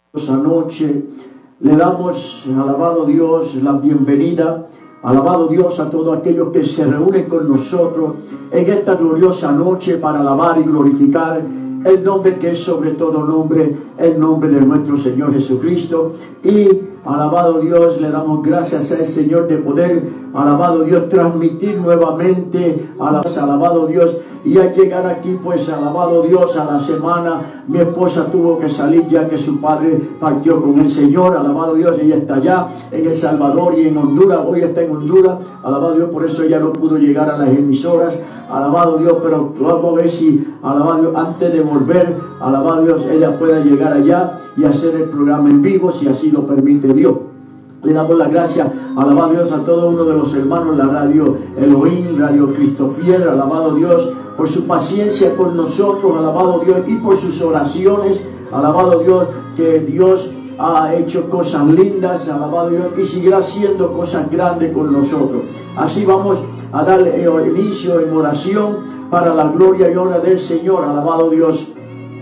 Esta noche le damos, alabado Dios, la bienvenida, alabado Dios, a todos aquellos que se reúnen con nosotros en esta gloriosa noche para alabar y glorificar el nombre que es sobre todo nombre, el nombre de nuestro Señor Jesucristo. Y alabado Dios, le damos gracias al Señor de poder, alabado Dios, transmitir nuevamente, alabado Dios. Y al llegar aquí, pues, alabado Dios, a la semana, mi esposa tuvo que salir ya que su padre partió con el Señor, alabado Dios. Ella está allá en El Salvador y en Honduras, hoy está en Honduras, alabado Dios, por eso ella no pudo llegar a las emisoras, alabado Dios, pero vamos a ver si, alabado Dios, antes de volver, alabado Dios, ella pueda llegar allá y hacer el programa en vivo, si así lo permite Dios. Le damos la gracia, alabado Dios, a todo uno de los hermanos, la radio Elohim, radio Cristo Fiel, alabado Dios, por su paciencia con nosotros, alabado Dios, y por sus oraciones, alabado Dios, que Dios ha hecho cosas lindas, alabado Dios, y seguirá haciendo cosas grandes con nosotros. Así vamos a darle inicio en oración para la gloria y honra del Señor, alabado Dios.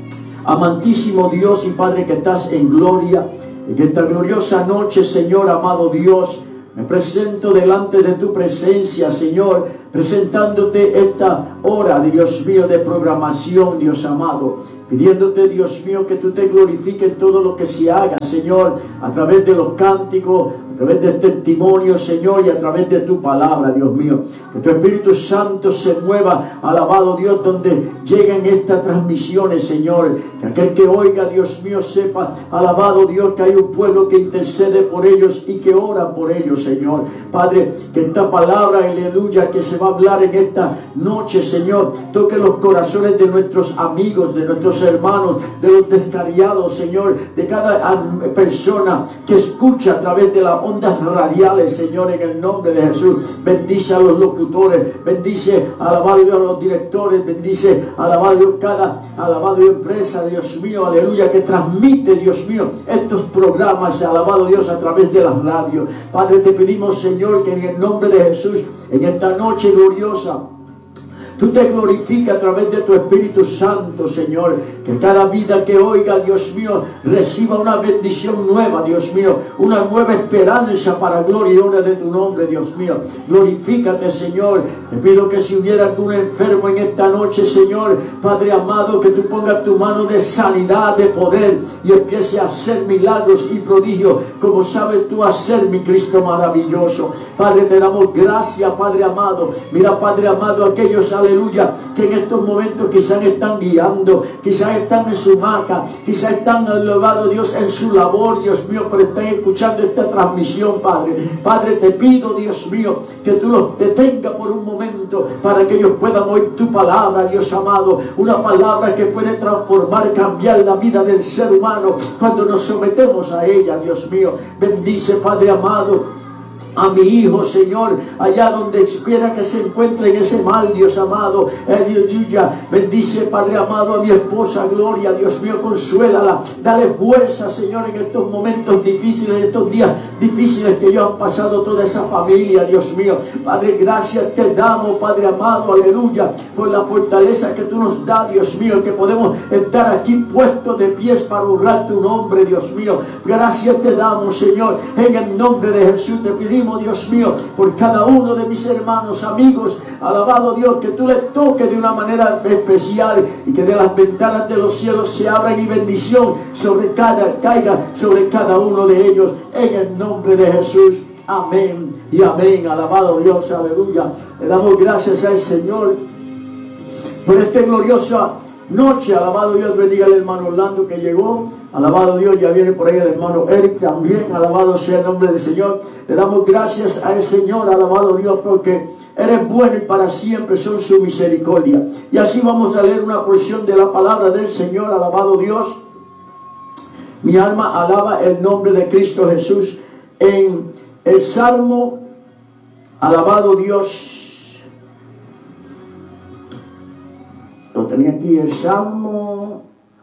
Amantísimo Dios y Padre que estás en gloria, en esta gloriosa noche, Señor, amado Dios, me presento delante de tu presencia, Señor, presentándote esta hora, Dios mío, de programación, Dios amado, pidiéndote, Dios mío, que tú te glorifiques en todo lo que se haga, Señor, a través de los cánticos, a través de testimonio, Señor, y a través de tu palabra, Dios mío. Que tu Espíritu Santo se mueva, alabado Dios, donde lleguen estas transmisiones, Señor. Que aquel que oiga, Dios mío, sepa, alabado Dios, que hay un pueblo que intercede por ellos y que ora por ellos, Señor. Padre, que esta palabra, aleluya, que se va a hablar en esta noche, Señor, toque los corazones de nuestros amigos, de nuestros hermanos, de los descarriados, Señor, de cada persona que escucha a través de las ondas radiales, Señor, en el nombre de Jesús. Bendice a los locutores, bendice, alabado Dios, a los directores, bendice, alabado Dios, cada, alabado Dios, empresa, Dios mío, aleluya, que transmite, Dios mío, estos programas, alabado Dios, a través de las radios. Padre, te pedimos, Señor, que en el nombre de Jesús, en esta noche gloriosa, tú te glorificas a través de tu Espíritu Santo, Señor. Que cada vida que oiga, Dios mío, reciba una bendición nueva, Dios mío. Una nueva esperanza para gloria y honra de tu nombre, Dios mío. Glorifícate, Señor. Te pido que si hubiera algún enfermo en esta noche, Señor, Padre amado, que tú pongas tu mano de sanidad, de poder, y empiece a hacer milagros y prodigios, como sabes tú hacer, mi Cristo maravilloso. Padre, te damos gracias, Padre amado. Mira, Padre amado, aquellos, aleluya, que en estos momentos quizás están guiando, quizás están en su hamaca, quizás están, alabado Dios, en su labor, Dios mío, pero están escuchando esta transmisión, Padre. Padre, te pido, Dios mío, que tú los detengas por un momento para que ellos puedan oír tu palabra, Dios amado, una palabra que puede transformar, cambiar la vida del ser humano cuando nos sometemos a ella, Dios mío. Bendice, Padre amado, a mi hijo, Señor, allá donde quiera que se encuentre en ese mal, Dios amado, aleluya. Bendice, Padre amado, a mi esposa Gloria, Dios mío, consuélala, dale fuerza, Señor, en estos momentos difíciles, en estos días difíciles que ellos han pasado, toda esa familia, Dios mío. Padre, gracias te damos, Padre amado, aleluya, por la fortaleza que tú nos das, Dios mío, que podemos estar aquí puestos de pies para honrar tu nombre, Dios mío. Gracias te damos, Señor, en el nombre de Jesús te pedimos, Dios mío, por cada uno de mis hermanos, amigos, alabado Dios, que tú les toques de una manera especial y que de las ventanas de los cielos se abran y bendición caiga sobre cada uno de ellos, en el nombre de Jesús. Amén y amén. Alabado Dios, aleluya. Le damos gracias al Señor por esta gloriosa noche. Alabado Dios, bendiga al hermano Orlando que llegó. Alabado Dios, ya viene por ahí el hermano Eric también. Alabado sea el nombre del Señor. Le damos gracias al Señor, alabado Dios, porque eres bueno y para siempre son su misericordia. Y así vamos a leer una porción de la palabra del Señor. Alabado Dios. Mi alma alaba el nombre de Cristo Jesús. En el Salmo, alabado Dios, lo tenía aquí, el Salmo,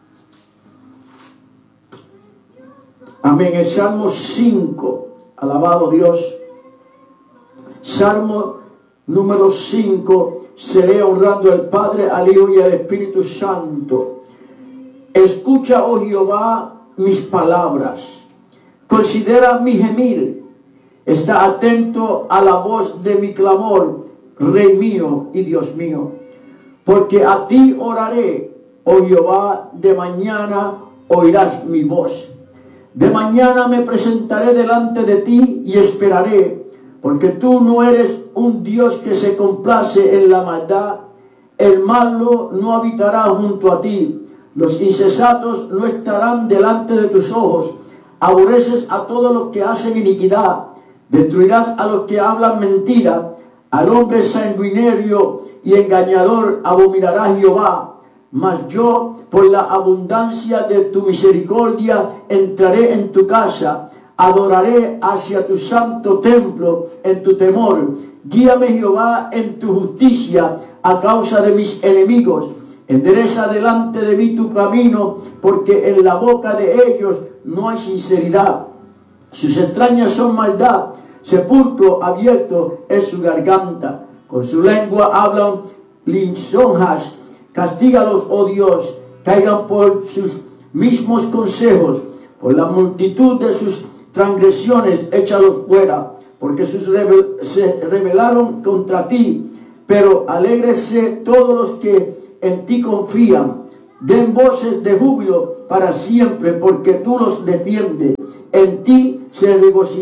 amén, el Salmo 5, alabado Dios, Salmo número 5, seré honrando al Padre, al Hijo y al Espíritu Santo. Escucha, oh Jehová, mis palabras, considera mi gemir, está atento a la voz de mi clamor, Rey mío y Dios mío. Porque a ti oraré, oh Jehová, de mañana oirás mi voz. De mañana me presentaré delante de ti y esperaré, porque tú no eres un Dios que se complace en la maldad. El malo no habitará junto a ti. Los insensatos no estarán delante de tus ojos. Aborreces a todos los que hacen iniquidad. Destruirás a los que hablan mentira. Al hombre sanguinario y engañador abominará Jehová. Mas yo, por la abundancia de tu misericordia, entraré en tu casa. Adoraré hacia tu santo templo en tu temor. Guíame, Jehová, en tu justicia a causa de mis enemigos. Endereza delante de mí tu camino, porque en la boca de ellos no hay sinceridad. Sus entrañas son maldad, sepulcro abierto es su garganta. Con su lengua hablan lisonjas. Castígalos, oh Dios, caigan por sus mismos consejos. Por la multitud de sus transgresiones, échalos fuera, porque se rebelaron contra ti. Pero alégrese todos los que en ti confían. Den voces de júbilo para siempre, porque tú los defiendes. En ti se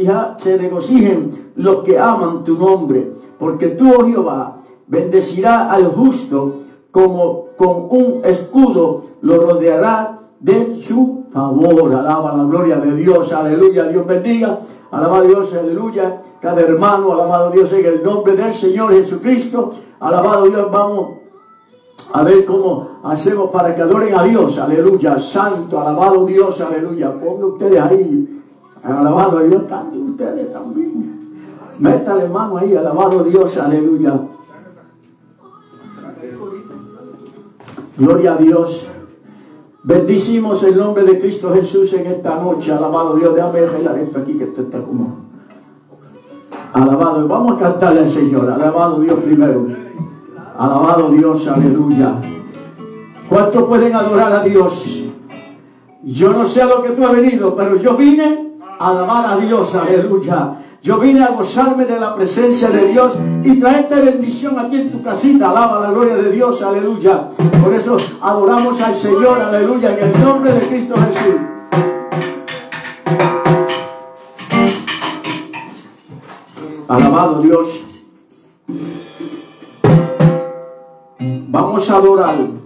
regocijen los que aman tu nombre. Porque tú, oh Jehová, bendecirás al justo, como con un escudo lo rodeará de su favor. Alaba la gloria de Dios, aleluya, Dios bendiga, alaba a Dios, aleluya, cada hermano, alabado Dios en el nombre del Señor Jesucristo, alabado Dios. Vamos a ver cómo hacemos para que adoren a Dios, aleluya, santo, alabado Dios, aleluya. Pongan ustedes ahí, alabado Dios, canten ustedes también, métale mano ahí, alabado Dios, aleluya. Gloria a Dios. Bendicimos el nombre de Cristo Jesús en esta noche. Alabado Dios. Déjame arreglar esto aquí, que esto está como... Alabado. Vamos a cantarle al Señor. Alabado Dios primero. Alabado Dios. Aleluya. ¿Cuántos pueden adorar a Dios? Yo no sé a lo que tú has venido, pero yo vine a alabar a Dios. Aleluya. Yo vine a gozarme de la presencia de Dios y traerte bendición aquí en tu casita. Alaba la gloria de Dios, aleluya. Por eso adoramos al Señor, aleluya, en el nombre de Cristo Jesús. Alabado Dios. Vamos a adorar.